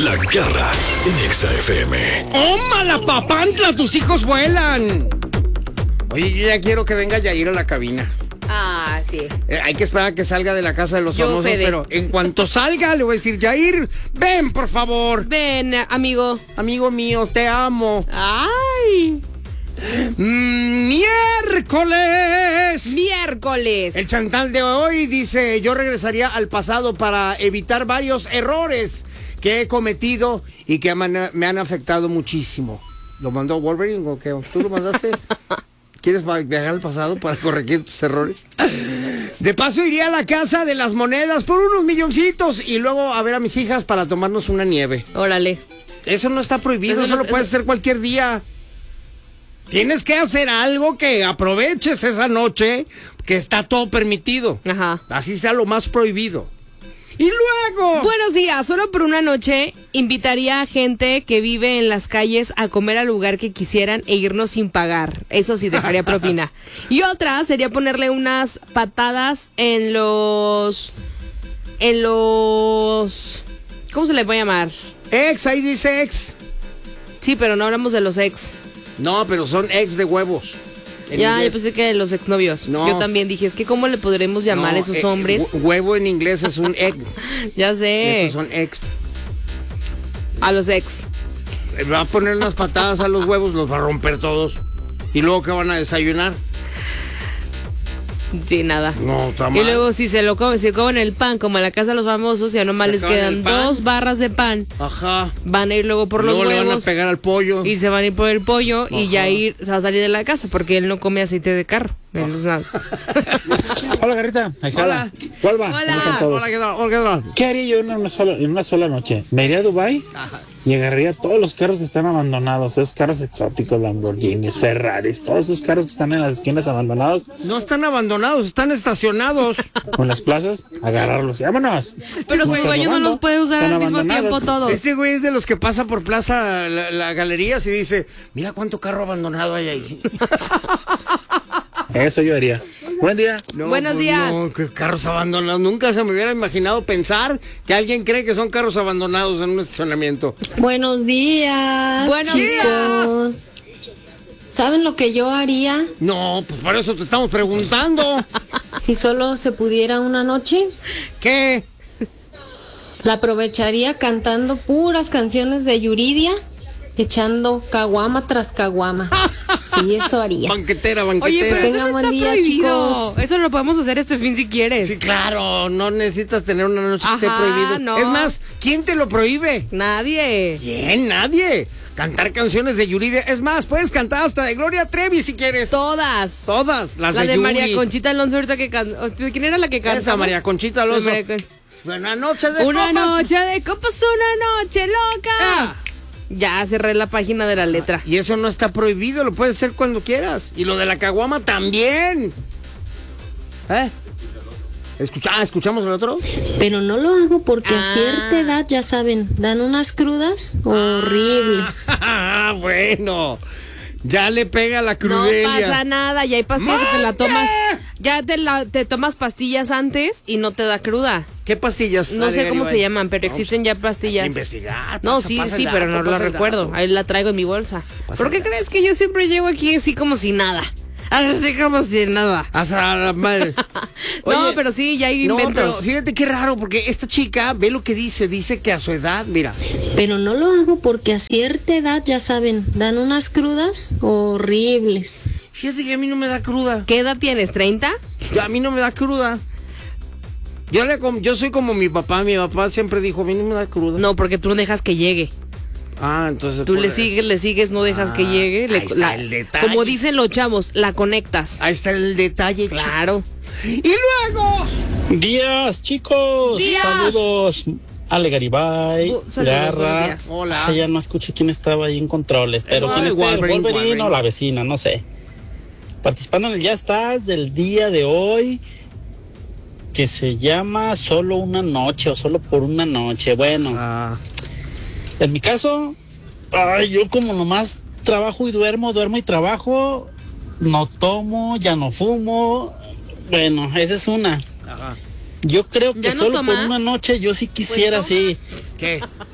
La Garra en Exa FM. ¡Ómala, papantla! ¡Tus hijos vuelan! Oye, yo ya quiero que venga Yair a la cabina. Ah, sí. Hay que esperar a que salga de la casa de los Yo, famosos, Fede. pero en cuanto salga le voy a decir, Yair, ven, por favor. Ven, amigo. Amigo mío, te amo. ¡Ay! Miércoles. El chantal de hoy dice, yo regresaría al pasado para evitar varios errores que he cometido y que me han afectado muchísimo. ¿Lo mandó Wolverine o qué? ¿Tú lo mandaste? ¿Quieres viajar al pasado para corregir tus errores? De paso iría a la casa de las monedas por unos milloncitos y luego a ver a mis hijas para tomarnos una nieve. Órale. Eso no está prohibido, eso lo puedes hacer cualquier día. Tienes que hacer algo que aproveches esa noche, que está todo permitido. Ajá. Así sea lo más prohibido. Y luego... Buenos días, solo por una noche invitaría a gente que vive en las calles a comer al lugar que quisieran e irnos sin pagar. Eso sí, dejaría propina. Y otra sería ponerle unas patadas en los... ¿Cómo se les va a llamar? Ex, ahí dice ex. Sí, pero no hablamos de los ex. No, pero son ex de huevos. Ya, yo pensé que de los exnovios. No. Yo también dije, es que ¿cómo le podremos llamar a esos hombres? Huevo en inglés es un egg. Ya sé. Estos son ex. A los ex. Va a poner unas patadas a los huevos, los va a romper todos. ¿Y luego qué van a desayunar? Sí, nada. No, está mal. Y luego si se comen el pan, como en la casa de los famosos, ya nomás les quedan 2 barras de pan. Ajá. Van a ir luego por los luego huevos. Le van a pegar al pollo. Y se van a ir por el pollo. Ajá. Y Yair se va a salir de la casa porque él no come aceite de carro. Hola, Garrita. Hola. ¿Cuál va? Hola. ¿Cómo están todos? Hola, ¿qué tal? Hola, ¿qué tal? ¿Qué haría yo en una sola noche? Me iría a Dubái y agarraría todos los carros que están abandonados, esos carros exóticos, Lamborghinis, Ferraris, todos esos carros que están en las esquinas abandonados. No están abandonados, están estacionados. O en las plazas, agarrarlos y vámonos. Pero su Como dueño no robando, los puede usar están al mismo abandonados. tiempo todos. Este güey es de los que pasa por Plaza la Galerías y dice, mira cuánto carro abandonado hay ahí. Eso yo haría. Buen día. No, Buenos días. No, que carros abandonados. Nunca se me hubiera imaginado pensar que alguien cree que son carros abandonados en un estacionamiento. Buenos días. Buenos chicos. ¿Saben lo que yo haría No, pues por eso te estamos preguntando. si solo se pudiera una noche? ¿Qué? La aprovecharía cantando puras canciones de Yuridia, echando caguama tras caguama. Sí, eso haría. Banquetera. Oye, pero eso Tengan no buen está día, prohibido. chicos. Eso lo podemos hacer este fin si quieres. Sí, claro, no necesitas tener una noche que esté Ajá, prohibido. no. Es más, ¿quién te lo prohíbe? Nadie. ¿Quién? Nadie. Cantar canciones de Yuridia. Es más, puedes cantar hasta de Gloria Trevi si quieres. Todas. Todas. Las La de Yuri. María Conchita Alonso ahorita que cantó. ¿Quién era la que cantó? Esa María Conchita Alonso. Una noche de Una copas. noche de copas, una noche loca. Ah. Ya cerré la página de la letra. Y eso no está prohibido, lo puedes hacer cuando quieras. Y lo de la caguama también. ¿Eh? ¿Escuchamos el otro? Pero no lo hago porque Ah. a cierta edad, ya saben, dan unas crudas horribles. Ah, bueno. Ya le pega la No crudelia. pasa nada, ya hay pastillas que te la ¡Mande! tomas. Ya te tomas pastillas antes y no te da cruda. ¿Qué pastillas? No sé cómo se llaman, pero Vamos existen ya a pastillas. investigar. No, pasa, sí, pasa sí, el pero dato, no lo pasa el recuerdo. dato. Ahí la traigo en mi bolsa. Pasa ¿Por qué el dato. crees que yo siempre llevo aquí así como si nada? Así como si nada. Hasta la madre. No, Oye, pero sí, ya hay no, pero inventos. fíjate qué raro, porque esta chica ve lo que dice que a su edad, mira, Pero no lo hago porque a cierta edad, ya saben, dan unas crudas horribles. fíjate que a mí no me da cruda. ¿Qué edad tienes? ¿30? A mí no me da cruda. Yo soy como mi papá siempre dijo, a mí no me da cruda. No, porque tú no dejas que llegue. Ah, entonces... Tú le sigues, no dejas que llegue. ahí está el detalle. Como dicen los chavos, la conectas. Ahí está el detalle. Claro. Y luego... Días, chicos. Días. Saludos. Ale Garibay, Saludos, buenos Garra. días. Hola. Ya no escuché quién estaba ahí en controles, pero Ay, quién está, Wolverine. o la vecina, no sé. Participando en el Ya Estás del día de hoy, que se llama Solo una noche o Solo por una noche. Bueno, en mi caso, yo como nomás trabajo y duermo y trabajo, no tomo, ya no fumo. Bueno, esa es una. Ajá. Yo creo que ¿Ya no solo tomas? por una noche yo sí quisiera, Pues sí. ¿Qué?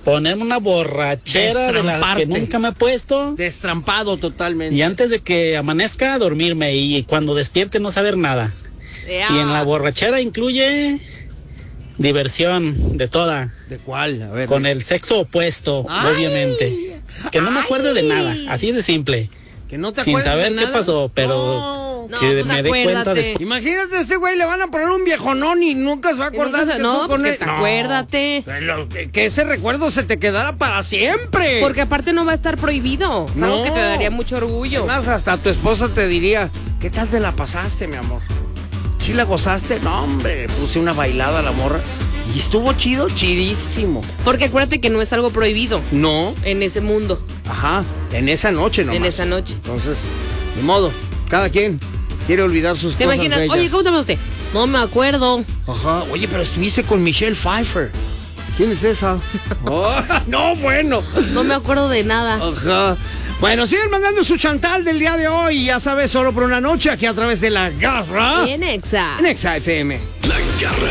ponerme una borrachera de las que Destramparte. nunca me he puesto. Destrampado totalmente. Y antes de que amanezca, dormirme. Y cuando despierte, no saber nada. Ea. Y en la borrachera incluye diversión de toda. ¿De cuál? A ver. Con el sexo opuesto, Ay. obviamente. Que no me acuerde de nada, así de simple. Que no te Sin acuerdas saber de qué nada. pasó, pero No, que pues me dé cuenta acuérdate. después. Imagínate, a este güey le van a poner un viejonón y nunca se va a acordar que no, tú pues con que él. te No. acuérdate. Que ese recuerdo se te quedara para siempre. Porque aparte no va a estar prohibido. Es algo No. que te daría mucho orgullo. Además, hasta tu esposa te diría, ¿qué tal te la pasaste, mi amor? ¿Sí la gozaste? No, hombre, puse una bailada a la morra. Y estuvo chido, chidísimo. Porque acuérdate que no es algo prohibido No, en ese mundo. ajá, en esa noche nomás. En esa noche. Entonces, de modo, cada quien quiere olvidar sus ¿Te cosas imaginas? bellas. Oye, ¿cómo te llama usted? No me acuerdo. Ajá, oye, pero estuviste con Michelle Pfeiffer. ¿Quién es esa? Oh, no, bueno. No me acuerdo de nada. Ajá. Bueno, siguen mandando su chantal del día de hoy. Ya sabes, solo por una noche aquí a través de La Garra En Exa. en Exa FM. La Garra